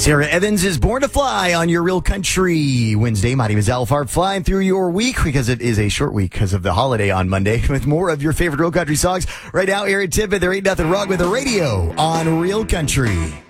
Sarah Evans is Born to Fly on your Real Country Wednesday. My name is Al Farb, flying through your week because it is a short week because of the holiday on Monday with more of your favorite Real Country songs. Right now, here at Tippett, there ain't nothing wrong with the radio on Real Country.